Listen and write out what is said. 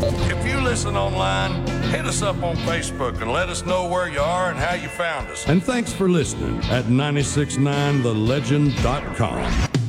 If you listen online, hit us up on Facebook and let us know where you are and how you found us. And thanks for listening at 969thelegend.com.